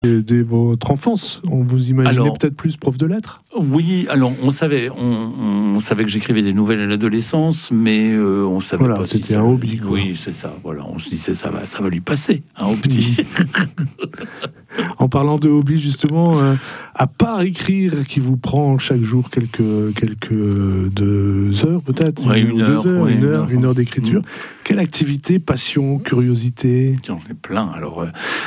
dès votre enfance. On vous imaginait peut-être plus prof de lettres. Oui, alors on savait que j'écrivais des nouvelles à l'adolescence, mais on savait pas si c'était un hobby. Quoi. Oui, c'est ça. Voilà, on se disait ça va lui passer, au petit. En parlant de hobby, justement, à part écrire, qui vous prend chaque jour quelques 2 heures peut-être, une heure d'écriture. Quelle activité, passion, curiosité? J'en ai plein. Alors,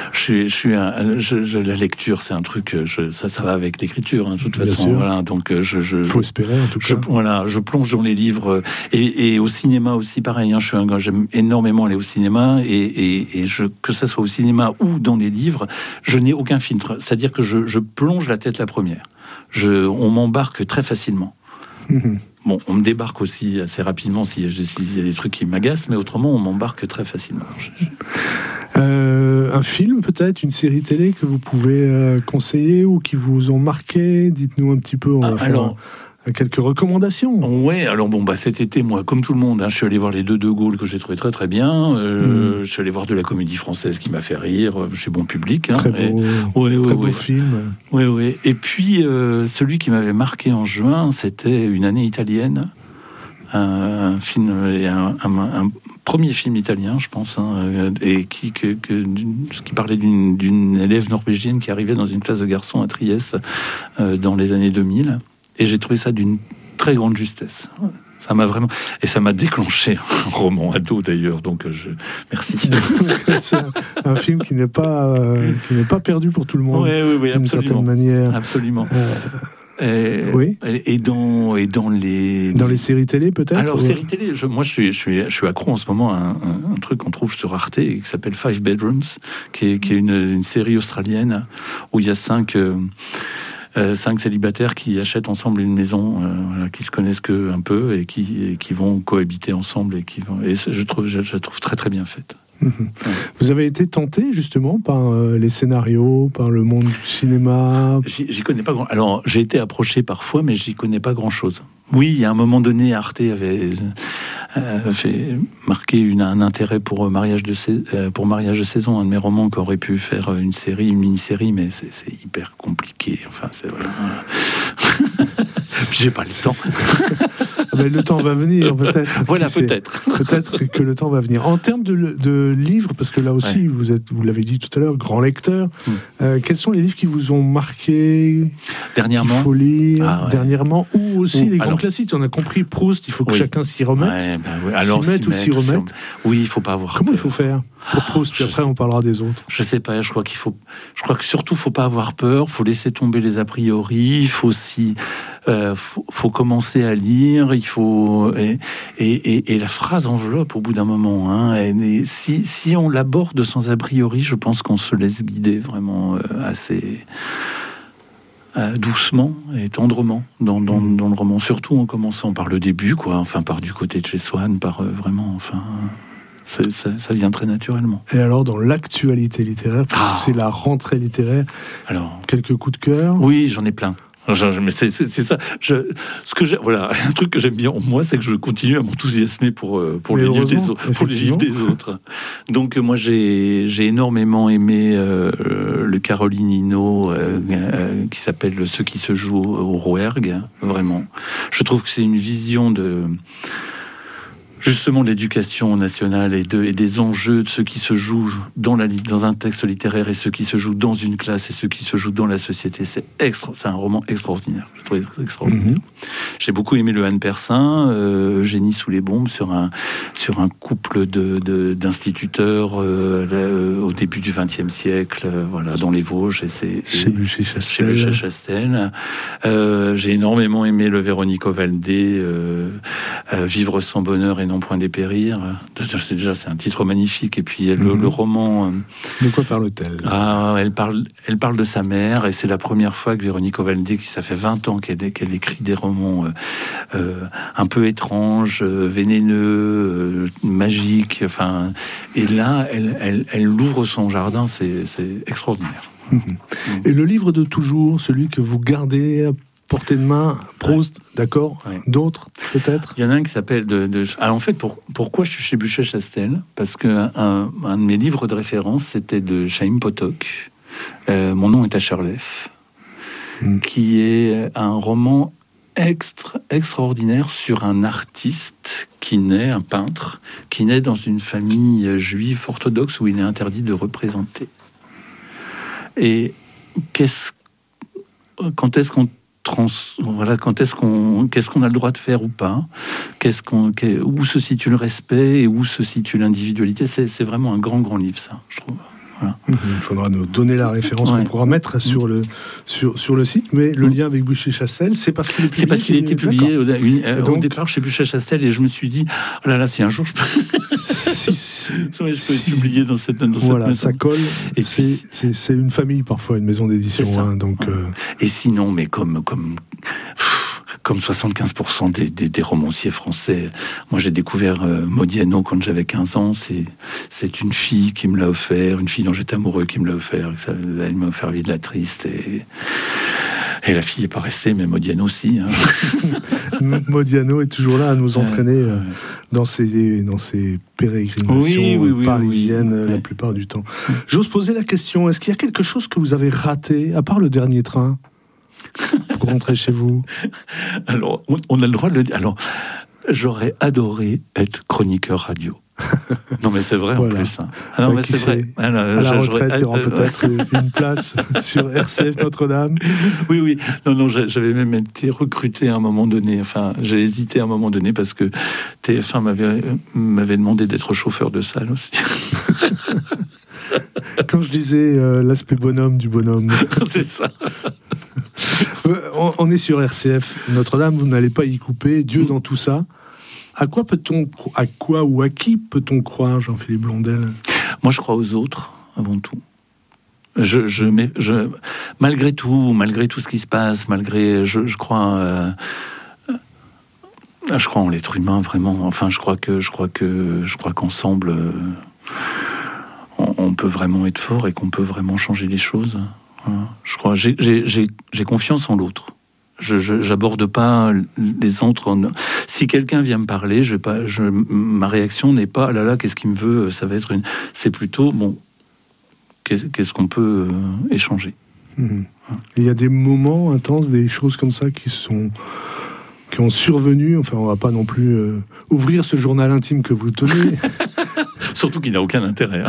la lecture, c'est un truc. Ça va avec l'écriture, de toute façon. Voilà, donc faut espérer en tout cas. Je plonge dans les livres et au cinéma aussi, pareil. J'aime énormément aller au cinéma et que ça soit au cinéma ou dans les livres, je n'ai aucun filtre. C'est-à-dire que je plonge la tête la première. On m'embarque très facilement. Bon, on me débarque aussi assez rapidement s'il y a des trucs qui m'agacent, mais autrement, on m'embarque très facilement. Un film peut-être, une série télé que vous pouvez conseiller ou qui vous ont marqué? Dites-nous un petit peu, on va faire quelques recommandations. Ouais, alors cet été, moi, comme tout le monde, je suis allé voir les 2 De Gaulle que j'ai trouvé très très bien. Je suis allé voir de la comédie française qui m'a fait rire chez Bon Public. Très beau film. Oui. Et puis, celui qui m'avait marqué en juin, c'était Une année italienne. Un film, un premier film italien, je pense, et qui parlait d'une élève norvégienne qui arrivait dans une classe de garçons à Trieste dans les années 2000. Et j'ai trouvé ça d'une très grande justesse. Ça m'a vraiment... Et ça m'a déclenché un roman ado, d'ailleurs. Donc, merci. C'est un film qui n'est pas perdu pour tout le monde. Oui, d'une certaine manière. Absolument. Oui. Et dans les séries télé, peut-être. Alors, séries télé, je suis accro en ce moment à un truc qu'on trouve sur Arte qui s'appelle Five Bedrooms, qui est une série australienne où il y a 5 célibataires qui achètent ensemble une maison, qui se connaissent que un peu et qui vont cohabiter ensemble et je la trouve très très bien faite. Vous avez été tenté justement par les scénarios, par le monde du cinéma? J'y connais pas grand. Alors j'ai été approché parfois, mais j'y connais pas grand chose. Oui, il y a un moment donné, Arte avait fait marquer un intérêt pour Mariage de saison, un de mes romans qui aurait pu faire une mini-série, mais c'est hyper compliqué. Enfin, c'est vraiment... J'ai pas le temps. Mais le temps va venir, peut-être. Voilà, peut-être. Peut-être que le temps va venir. En termes de livres, parce que là aussi, vous l'avez dit tout à l'heure, grand lecteur, quels sont les livres qui vous ont marqué dernièrement? Il faut lire dernièrement, ou aussi les grands classiques. On a compris Proust, il faut que chacun s'y remette. Alors, s'y mette ou s'y remette. Oui, il faut pas avoir Comment il faut faire pour Proust, puis après on parlera des autres? Je sais pas, je crois que surtout faut pas avoir peur, faut laisser tomber les a priori, il faut aussi faut commencer à lire, il faut et la phrase enveloppe au bout d'un moment, et si on l'aborde sans a priori, je pense qu'on se laisse guider vraiment assez doucement et tendrement dans le roman, surtout en commençant par le début, par du côté de chez Swann, par vraiment, ça vient très naturellement. Et alors, dans l'actualité littéraire, parce que c'est la rentrée littéraire, alors quelques coups de cœur? Oui, j'en ai plein. Mais c'est ça. Un truc que j'aime bien en moi, c'est que je continue à m'enthousiasmer pour les livres des autres. Donc moi, j'ai énormément aimé le Caroline Hinault qui s'appelle Ceux qui se jouent au Rouergue. Vraiment, je trouve que c'est une vision justement de l'éducation nationale et des enjeux de ceux qui se jouent dans un texte littéraire et ceux qui se jouent dans une classe et ceux qui se jouent dans la société. C'est un roman extraordinaire. Je trouve extraordinaire. J'ai beaucoup aimé le Anne Persin, Génie sous les bombes, sur un couple d'instituteurs au début du XXe siècle, dans les Vosges. Chez Buchet-Chastel. J'ai énormément aimé le Véronique Ovaldé, Vivre sans bonheur et non point dépérir. C'est un titre magnifique. Et puis le roman... De quoi parle-t-elle? Elle parle de sa mère, et c'est la première fois que Véronique Ovaldé, ça fait 20 ans qu'elle écrit des romans un peu étranges, vénéneux, magiques. Et là, elle ouvre son jardin, c'est extraordinaire. Et le livre de toujours, celui que vous gardez portée de main, Proust, d'accord. D'autres, peut-être? Il y en a un qui s'appelle... Alors, en fait, pourquoi je suis chez Buchet-Chastel? Parce qu'un de mes livres de référence, c'était de Chaim Potok, Mon nom est à Charlef, qui est un roman extraordinaire sur un artiste un peintre, qui naît dans une famille juive orthodoxe où il est interdit de représenter. Et qu'est-ce qu'on a le droit de faire ou pas, où se situe le respect et où se situe l'individualité. C'est vraiment un grand livre, ça, je trouve. Voilà. Il faudra nous donner la référence qu'on pourra mettre sur le site, mais le lien avec Buchet-Chassel, c'est parce qu'il est publié. C'est parce qu'il a été publié au départ chez Buchet-Chassel, et je me suis dit, oh là là, si un jour je peux, je peux être publié dans cette voilà, maison. Ça colle. Et c'est une famille parfois, une maison d'édition. Donc. Et sinon, mais comme 75% des romanciers français. Moi, j'ai découvert Modiano quand j'avais 15 ans. C'est une fille qui me l'a offert, une fille dont j'étais amoureux qui me l'a offert. Elle m'a offert Vie de la Triste. Et la fille n'est pas restée, mais Modiano aussi. Hein. Modiano est toujours là à nous entraîner dans ses pérégrinations parisiennes la plupart du temps. J'ose poser la question, est-ce qu'il y a quelque chose que vous avez raté, à part le dernier train pour rentrer chez vous? Alors, on a le droit de le dire. Alors, j'aurais adoré être chroniqueur radio. Non, mais c'est vrai, voilà. En plus. Hein. Ah non, mais c'est vrai. Alors, à la retraite, il y aura peut-être une place sur RCF Notre-Dame. Oui. Non, j'avais même été recruté à un moment donné. Enfin, j'ai hésité à un moment donné parce que TF1 m'avait demandé d'être chauffeur de salle aussi. Quand je disais l'aspect bonhomme du bonhomme. C'est ça. On est sur RCF Notre-Dame, vous n'allez pas y couper. Dieu dans tout ça. À quoi ou à qui peut-on croire, Jean-Philippe Blondel? Moi, je crois aux autres, avant tout. Malgré tout ce qui se passe, je crois en l'être humain, vraiment. Enfin, je crois qu'ensemble, on peut vraiment être fort et qu'on peut vraiment changer les choses. Voilà. J'ai confiance en l'autre. J'aborde pas les autres. Si quelqu'un vient me parler, ma réaction n'est pas là là, qu'est-ce qu'il me veut. Ça va être c'est plutôt bon. Qu'est-ce qu'on peut échanger. Il y a des moments intenses, des choses comme ça qui ont survenu. Enfin, on va pas non plus ouvrir ce journal intime que vous tenez. Surtout qu'il n'a aucun intérêt.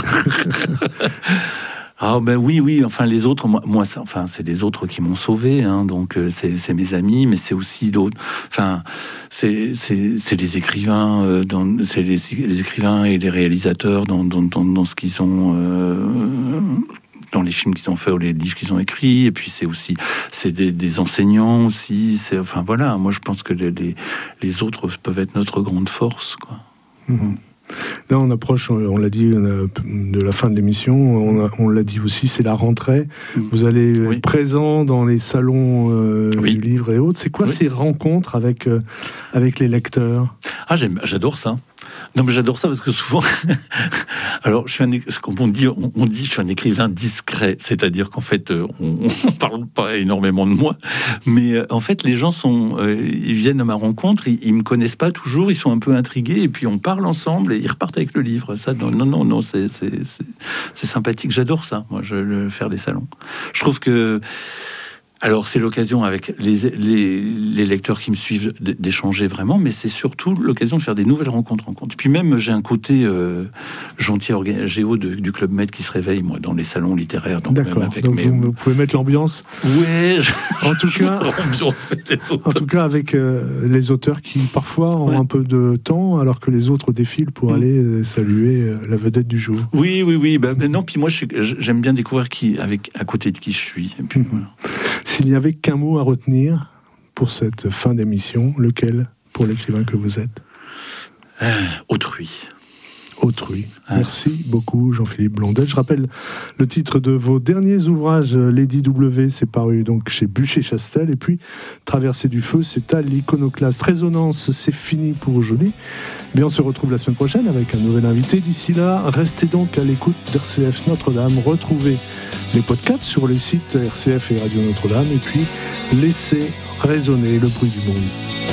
Ah ben oui. Enfin les autres, moi, c'est les autres qui m'ont sauvé. Hein, donc c'est mes amis, mais c'est aussi d'autres. Enfin, c'est les écrivains, c'est les écrivains et les réalisateurs dans ce qu'ils ont. Dans les films qu'ils ont fait ou les livres qu'ils ont écrits, et puis c'est des enseignants aussi. Enfin voilà, moi je pense que les autres peuvent être notre grande force, quoi. Là, on approche, on l'a dit, de la fin de l'émission. On l'a dit aussi, c'est la rentrée. Vous allez être présent dans les salons du livre et autres. C'est quoi ces rencontres avec les lecteurs? Ah, j'adore ça. Non, mais j'adore ça parce que souvent, alors on dit, je suis un écrivain discret, c'est-à-dire qu'en fait, on parle pas énormément de moi, mais en fait, les gens ils viennent à ma rencontre, ils me connaissent pas toujours, ils sont un peu intrigués, et puis on parle ensemble et ils repartent avec le livre. Ça, non, c'est sympathique. J'adore ça, moi, faire les salons. Je trouve que alors, c'est l'occasion avec les lecteurs qui me suivent d'échanger vraiment, mais c'est surtout l'occasion de faire des nouvelles rencontres. Puis même, j'ai un côté gentil géo du Club Med qui se réveille, moi, dans les salons littéraires. Donc d'accord, donc vous pouvez mettre l'ambiance. Ouais, en tout cas, avec les auteurs qui, parfois, ont un peu de temps, alors que les autres défilent pour aller saluer la vedette du jour. Oui. Non, puis moi, j'aime bien découvrir à côté de qui je suis. Et puis, voilà. S'il n'y avait qu'un mot à retenir pour cette fin d'émission, lequel pour l'écrivain que vous êtes? Autrui. Merci beaucoup, Jean-Philippe Blondel. Je rappelle le titre de vos derniers ouvrages, Lady W, c'est paru donc chez Buchet-Chassel, et puis Traversée du feu, c'est à l'Iconoclaste. Résonance, c'est fini pour aujourd'hui. Mais on se retrouve la semaine prochaine avec un nouvel invité. D'ici là, restez donc à l'écoute d'RCF Notre-Dame. Retrouvez les podcasts sur les sites RCF et Radio Notre-Dame, et puis laissez résonner le bruit du monde.